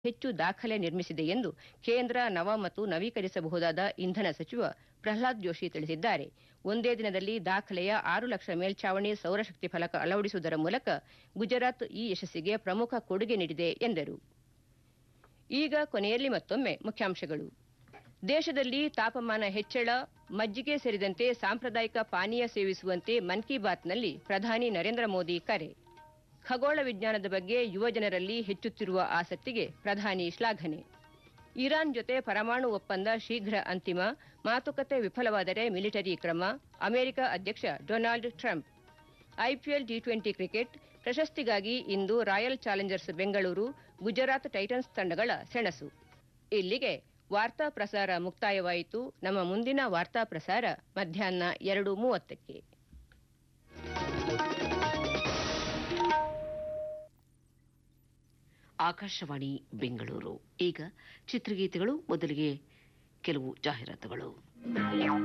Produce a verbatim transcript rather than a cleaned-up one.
ಹೆಚ್ಚು ದಾಖಲೆ ನಿರ್ಮಿಸಿದೆ ಎಂದು ಕೇಂದ್ರ ನವ ಮತ್ತು ನವೀಕರಿಸಬಹುದಾದ ಇಂಧನ ಸಚಿವ ಪ್ರಹ್ಲಾದ್ ಜೋಶಿ ತಿಳಿಸಿದ್ದಾರೆ. ಒಂದೇ ದಿನದಲ್ಲಿ ದಾಖಲೆಯ ಆರು ಲಕ್ಷ ಮೇಲ್ಛಾವಣಿ ಸೌರಶಕ್ತಿ ಫಲಕ ಅಳವಡಿಸುವುದರ ಮೂಲಕ ಗುಜರಾತ್ ಈ ಯಶಸ್ಸಿಗೆ ಪ್ರಮುಖ ಕೊಡುಗೆ ನೀಡಿದೆ ಎಂದರು. ಈಗ ಕೊನೆಯಲ್ಲಿ ಮತ್ತೊಮ್ಮೆ ಮುಖ್ಯಾಂಶಗಳು. ದೇಶದಲ್ಲಿ ತಾಪಮಾನ ಹೆಚ್ಚಳ, ಮಜ್ಜಿಗೆ ಸೇರಿದಂತೆ ಸಾಂಪ್ರದಾಯಿಕ ಪಾನೀಯ ಸೇವಿಸುವಂತೆ ಮನ್ ಕಿ ಬಾತ್ನಲ್ಲಿ ಪ್ರಧಾನಿ ನರೇಂದ್ರ ಮೋದಿ ಕರೆ. ಖಗೋಳ ವಿಜ್ಞಾನದ ಬಗ್ಗೆ ಯುವಜನರಲ್ಲಿ ಹೆಚ್ಚುತ್ತಿರುವ ಆಸಕ್ತಿಗೆ ಪ್ರಧಾನಿ ಶ್ಲಾಘನೆ. ಇರಾನ್ ಜೊತೆ ಪರಮಾಣು ಒಪ್ಪಂದ ಶೀಘ್ರ ಅಂತಿಮ, ಮಾತುಕತೆ ವಿಫಲವಾದರೆ ಮಿಲಿಟರಿ ಕ್ರಮ, ಅಮೆರಿಕ ಅಧ್ಯಕ್ಷ Donald Trump. IPL T twenty cricket ಪ್ರಶಸ್ತಿಗಾಗಿ ಇಂದು royal Challengers Bengaluru, Gujarat Titans ತಂಡಗಳ ಸೆಣಸು. ಇಲ್ಲಿಗೆ ವಾರ್ತಾ ಪ್ರಸಾರ ಮುಕ್ತಾಯವಾಯಿತು. ನಮ್ಮ ಮುಂದಿನ ವಾರ್ತಾ ಪ್ರಸಾರ ಮಧ್ಯಾಹ್ನ ಎರಡು ಮೂವತ್ತಕ್ಕೆ. ಆಕಾಶವಾಣಿ ಬೆಂಗಳೂರು. ಈಗ ಚಿತ್ರಗೀತೆಗಳು. ಮೊದಲಿಗೆ ಕೆಲವು ಜಾಹೀರಾತುಗಳು.